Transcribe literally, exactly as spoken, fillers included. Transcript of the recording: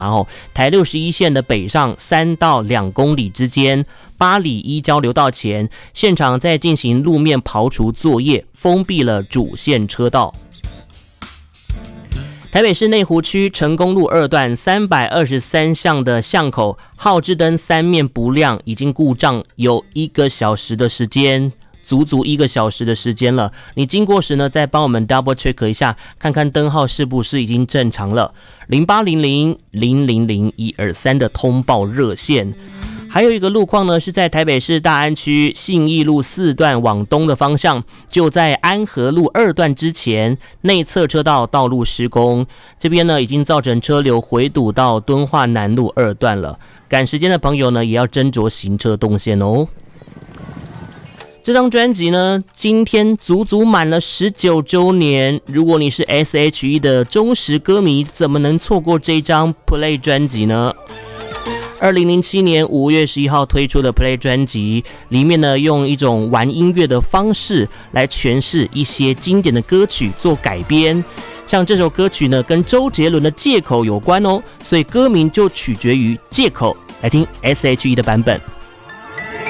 然后台六十一线的北上三到两公里之间，八里一交流道前，现场在进行路面刨除作业，封闭了主线车道。台北市内湖区成功路二段三百二十三巷的巷口，号志灯三面不亮，已经故障有一个小时的时间，足足一个小时的时间了。你经过时呢，再帮我们 double check 一下，看看灯号是不是已经正常了。零八零零零零零一二三的通报热线。还有一个路况呢，是在台北市大安区信义路四段往东的方向，就在安和路二段之前，内侧车道道路施工，这边呢已经造成车流回堵到敦化南路二段了。赶时间的朋友呢，也要斟酌行车动线哦。这张专辑呢，今天足足满了十九周年。如果你是 S H E 的忠实歌迷，怎么能错过这张 Play 专辑呢？二零零七年五月十一号推出的 Play 专辑里面呢，用一种玩音乐的方式来诠释一些经典的歌曲做改编。像这首歌曲呢，跟周杰伦的《借口》有关哦，所以歌名就取决于借口。来听 S H E 的版本。